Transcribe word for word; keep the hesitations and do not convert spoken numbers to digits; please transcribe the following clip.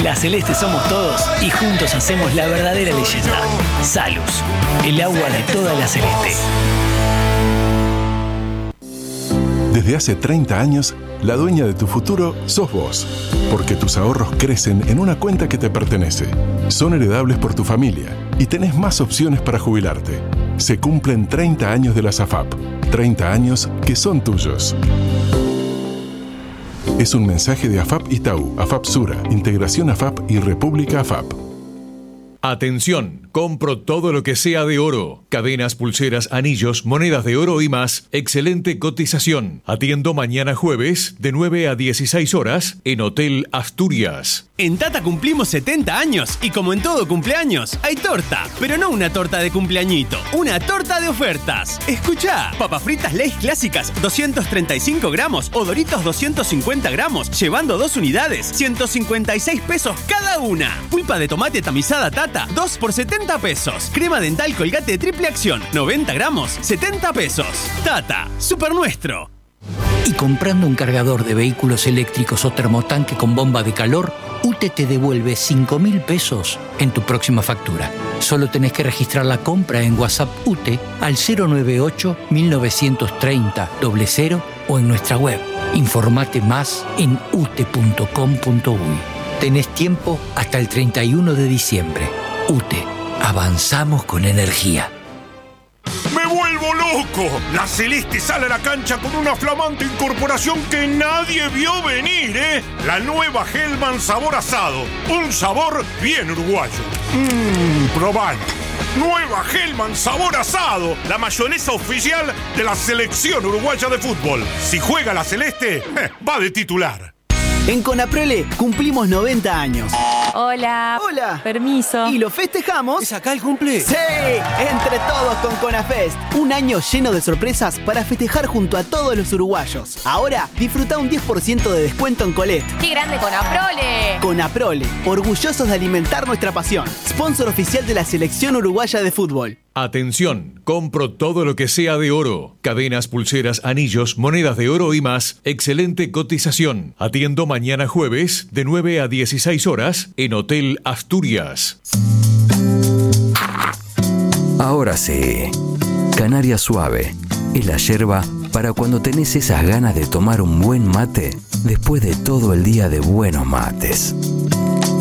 La Celeste somos todos y juntos hacemos la verdadera leyenda. Salus, el agua de toda la Celeste. Desde hace treinta años, la dueña de tu futuro sos vos, porque tus ahorros crecen en una cuenta que te pertenece. Son heredables por tu familia y tenés más opciones para jubilarte. Se cumplen treinta años de la SAFAP, treinta años que son tuyos. Es un mensaje de AFAP Itaú, AFAP Sura, Integración AFAP y República AFAP. Atención, compro todo lo que sea de oro. Cadenas, pulseras, anillos, monedas de oro y más. Excelente cotización. Atiendo mañana jueves de nueve a dieciséis horas en Hotel Asturias. En Tata cumplimos setenta años y como en todo cumpleaños, hay torta. Pero no una torta de cumpleañito, una torta de ofertas. Escuchá, papas fritas Lay's clásicas doscientos treinta y cinco gramos o Doritos doscientos cincuenta gramos, llevando dos unidades, ciento cincuenta y seis pesos cada una. Pulpa de tomate tamizada Tata, dos por setenta pesos. Crema dental Colgate triple acción, noventa gramos, setenta pesos. Tata, super nuestro. Y comprando un cargador de vehículos eléctricos o termotanque con bomba de calor, U T E te devuelve cinco mil pesos en tu próxima factura. Solo tenés que registrar la compra en WhatsApp U T E al cero nueve ocho, mil novecientos treinta, cero cero o en nuestra web. Informate más en u t e punto com punto u y. Tenés tiempo hasta el treinta y uno de diciembre. U T E. Avanzamos con energía. ¡Me vuelvo loco! La Celeste sale a la cancha con una flamante incorporación que nadie vio venir, ¿eh? La nueva Hellman sabor asado. Un sabor bien uruguayo. Mmm, probalo. Nueva Hellman sabor asado. La mayonesa oficial de la selección uruguaya de fútbol. Si juega la Celeste, eh, va de titular. En Conaprole cumplimos noventa años. Hola. Hola. Permiso. Y lo festejamos. ¿Es acá el cumple? ¡Sí! Entre todos con Conafest. Un año lleno de sorpresas para festejar junto a todos los uruguayos. Ahora, disfruta un diez por ciento de descuento en Colette. ¡Qué grande Conaprole! Conaprole, orgullosos de alimentar nuestra pasión. Sponsor oficial de la selección uruguaya de fútbol. Atención, compro todo lo que sea de oro. Cadenas, pulseras, anillos, monedas de oro y más. Excelente cotización. Atiendo mañana jueves de nueve a dieciséis horas en Hotel Asturias. Ahora sí, Canaria Suave es la yerba para cuando tenés esas ganas de tomar un buen mate después de todo el día de buenos mates.